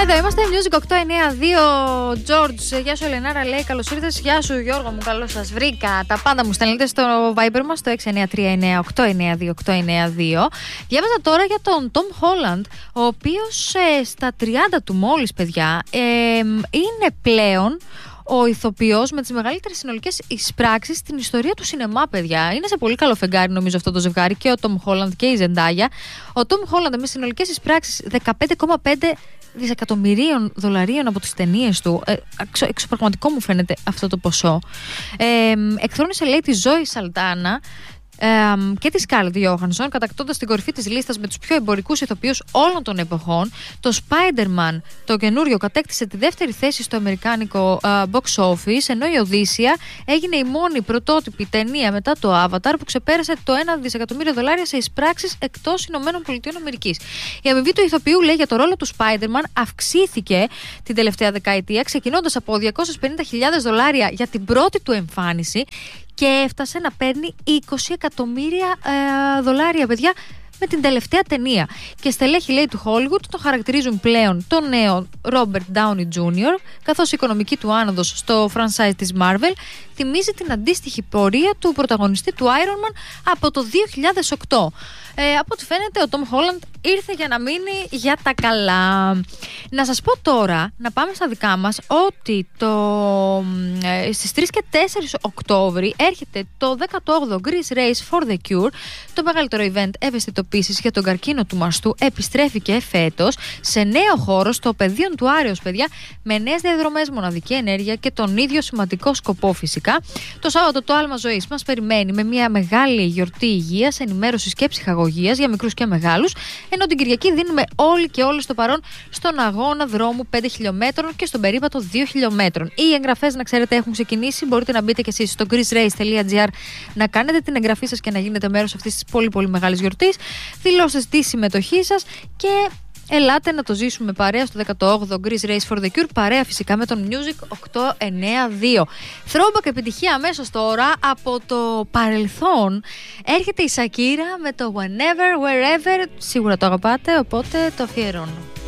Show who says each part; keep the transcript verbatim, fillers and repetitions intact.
Speaker 1: Εδώ είμαστε, Music οκτώ εννιά δύο. George, γεια σου Ελενάρα, λέει καλώς ήρθες. Γεια σου Γιώργο μου, καλώς σας βρήκα. Τα πάντα μου στέλνετε στο Viber μας, το έξι εννιά τρία εννιά οκτώ εννιά δύο οκτώ εννιά δύο. Διάβαζα τώρα για τον Tom Holland, ο οποίος ε, στα τριάντα του μόλις, παιδιά, ε, είναι πλέον ο ηθοποιός με τις μεγαλύτερες συνολικές εισπράξεις στην ιστορία του σινεμά, παιδιά. Είναι σε πολύ καλό φεγγάρι, νομίζω, αυτό το ζευγάρι, και ο Tom Holland και η Zendaya. Ο Tom Holland με συνολικές εισπράξεις δεκαπέντε κόμμα πέντε δισεκατομμυρίων δολαρίων από τις ταινίες του. Ε, εξω, εξωπραγματικό μου φαίνεται αυτό το ποσό. Ε, εκθρόνησε, λέει, τη Ζόη Σαλντάνα Um, και τη Σκάρλετ Γιόχανσον, κατακτώντας την κορυφή της λίστας με τους πιο εμπορικούς ηθοποιούς όλων των εποχών. Το Spider-Man, το καινούριο, κατέκτησε τη δεύτερη θέση στο αμερικάνικο uh, box office, ενώ η Οδύσσια έγινε η μόνη πρωτότυπη ταινία μετά το Avatar που ξεπέρασε το ένα δισεκατομμύριο δολάρια σε εισπράξεις εκτός Ηνωμένων Πολιτειών Αμερικής. Η αμοιβή του ηθοποιού, λέει, για το ρόλο του Spider-Man αυξήθηκε την τελευταία δεκαετία, ξεκινώντας από διακόσιες πενήντα χιλιάδες δολάρια για την πρώτη του εμφάνιση και έφτασε να παίρνει είκοσι εκατομμύρια ε, δολάρια, παιδιά, με την τελευταία ταινία. Και στελέχη, λέει, του Hollywood τον χαρακτηρίζουν πλέον τον νέο Robert Downey τζούνιορ, καθώς η οικονομική του άνοδος στο franchise της Marvel θυμίζει την αντίστοιχη πορεία του πρωταγωνιστή του Iron Man από το δύο χιλιάδες οκτώ. Ε, από ό,τι φαίνεται, ο Tom Holland ήρθε για να μείνει για τα καλά. Να σας πω τώρα, να πάμε στα δικά μας, ότι το, ε, στις τρεις και τέσσερις Οκτώβρη έρχεται το δέκατο όγδοο Greece Race for the Cure, το μεγαλύτερο event ευαισθητοποίησης για τον καρκίνο του μαστού. Επιστρέφει και φέτος σε νέο χώρο στο πεδίο του Άρεως, παιδιά, με νέες διαδρομές, μοναδική ενέργεια και τον ίδιο σημαντικό σκοπό, φυσικά. Το Σάββατο το άλμα ζωής μας περιμένει με μια μεγάλη γιορτή υγείας, ενημέρωσης και ψυχαγωγίας για μικρούς και μεγάλους, ενώ την Κυριακή δίνουμε όλοι και όλες το παρόν στον αγώνα δρόμου πέντε χιλιομέτρων και στον περίπατο δύο χιλιομέτρων. Οι εγγραφές, να ξέρετε, έχουν ξεκινήσει. Μπορείτε να μπείτε και εσείς στο greecerace τελεία gr να κάνετε την εγγραφή σας και να γίνετε μέρος αυτής της πολύ πολύ μεγάλης γιορτής. Δηλώστε τη συμμετοχή σας και ελάτε να το ζήσουμε παρέα στο δέκατο όγδοο Greece Race for the Cure, παρέα φυσικά με τον Music οκτώ εννιά δύο. Throwback επιτυχία αμέσως τώρα από το παρελθόν. Έρχεται η Σακύρα με το Whenever, Wherever. Σίγουρα το αγαπάτε, οπότε το αφιερώνω.